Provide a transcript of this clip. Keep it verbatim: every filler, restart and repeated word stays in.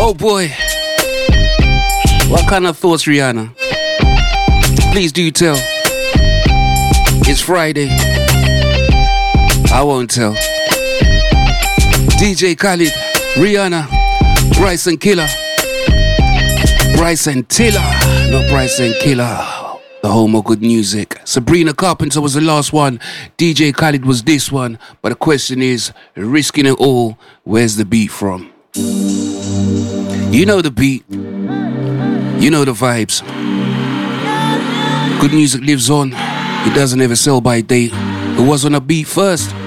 Oh boy. What kind of thoughts, Rihanna? Please do tell. It's Friday. I won't tell. D J Khaled, Rihanna, Bryson Killer. Bryson Tiller, not Bryson Killer. The home of good music. Sabrina Carpenter was the last one. D J Khaled was this one. But the question is, risking it all, where's the beat from? You know the beat. You know the vibes. Good music lives on. It doesn't ever sell by date. It was on a beat first.